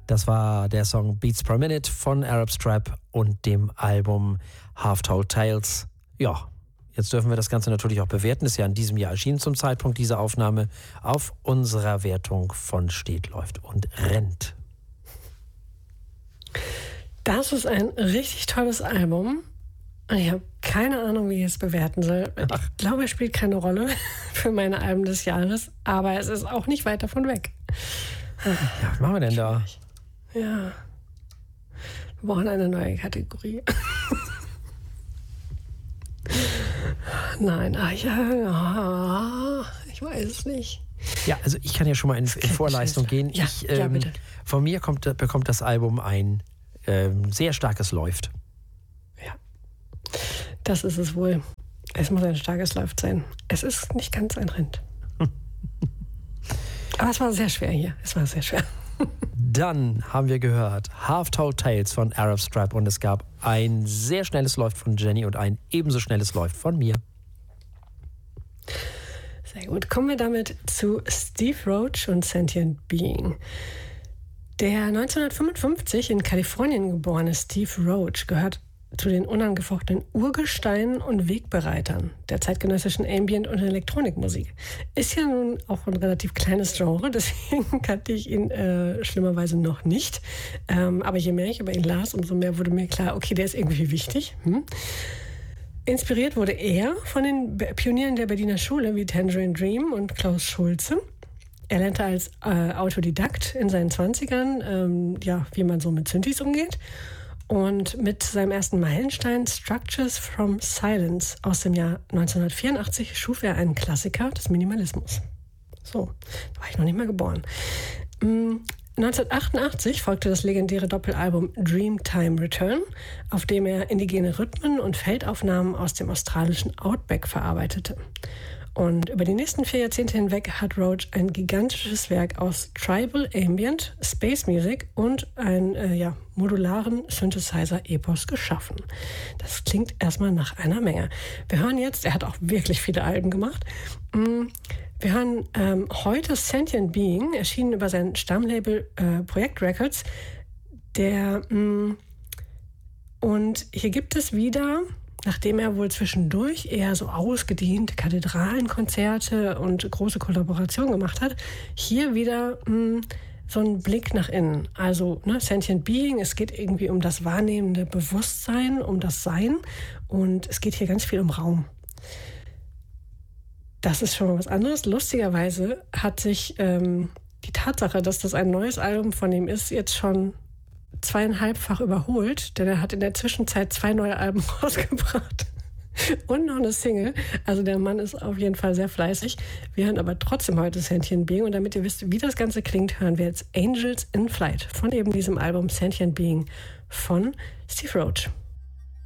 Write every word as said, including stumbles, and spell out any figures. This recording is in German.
Das war der Song Beats Per Minute von Arab Strap und dem Album Half Told Tales. Ja, jetzt dürfen wir das Ganze natürlich auch bewerten. Ist ja in diesem Jahr erschienen zum Zeitpunkt dieser Aufnahme auf unserer Wertung von Steht, Läuft und Rennt. Das ist ein richtig tolles Album. Ich habe keine Ahnung, wie ich es bewerten soll. Ach. Ich glaube, es spielt keine Rolle für meine Alben des Jahres, aber es ist auch nicht weit davon weg. Ja, was machen wir denn da? Ja. Wir brauchen eine neue Kategorie. Nein, ach ja, ich weiß es nicht. Ja, also ich kann ja schon mal in, in Vorleistung gehen. Ja, ich, ja, ähm, bitte. Von mir kommt, bekommt das Album ein ähm, sehr starkes Läuft. Ja, das ist es wohl. Es muss ein starkes Läuft sein. Es ist nicht ganz ein Rind. Aber es war sehr schwer hier. Es war sehr schwer. Dann haben wir gehört Half Told Tales von Arab Strap und es gab ein sehr schnelles Läuft von Jenny und ein ebenso schnelles Läuft von mir. Sehr gut. Kommen wir damit zu Steve Roach und Sentient Being. Der neunzehnhundertfünfundfünfzig in Kalifornien geborene Steve Roach gehört zu den unangefochtenen Urgesteinen und Wegbereitern der zeitgenössischen Ambient- und Elektronikmusik. Ist ja nun auch ein relativ kleines Genre, deswegen kannte ich ihn äh, schlimmerweise noch nicht. Ähm, aber je mehr ich über ihn las, umso mehr wurde mir klar, okay, der ist irgendwie wichtig. Hm? Inspiriert wurde er von den Pionieren der Berliner Schule wie Tangerine Dream und Klaus Schulze. Er lernte als äh, Autodidakt in seinen Zwanzigern, ähm, ja, wie man so mit Synthes umgeht. Und mit seinem ersten Meilenstein Structures from Silence aus dem Jahr neunzehnhundertvierundachtzig schuf er einen Klassiker des Minimalismus. So, da war ich noch nicht mal geboren. neunzehnhundertachtundachtzig folgte das legendäre Doppelalbum Dreamtime Return, auf dem er indigene Rhythmen und Feldaufnahmen aus dem australischen Outback verarbeitete. Und über die nächsten vier Jahrzehnte hinweg hat Roach ein gigantisches Werk aus Tribal Ambient, Space Music und einen äh, ja, modularen Synthesizer-Epos geschaffen. Das klingt erstmal nach einer Menge. Wir hören jetzt, er hat auch wirklich viele Alben gemacht, wir hören ähm, heute Sentient Being, erschienen über sein Stammlabel äh, Projekt Records. Der, mh, und hier gibt es wieder, nachdem er wohl zwischendurch eher so ausgedehnte Kathedralenkonzerte und große Kollaborationen gemacht hat, hier wieder mh, so ein Blick nach innen. Also ne, Sentient Being, es geht irgendwie um das wahrnehmende Bewusstsein, um das Sein und es geht hier ganz viel um Raum. Das ist schon mal was anderes. Lustigerweise hat sich ähm, die Tatsache, dass das ein neues Album von ihm ist, jetzt schon zweieinhalbfach überholt, denn er hat in der Zwischenzeit zwei neue Alben rausgebracht und noch eine Single. Also der Mann ist auf jeden Fall sehr fleißig. Wir hören aber trotzdem heute Sentient Being und damit ihr wisst, wie das Ganze klingt, hören wir jetzt Angels in Flight von eben diesem Album Sentient Being von Steve Roach.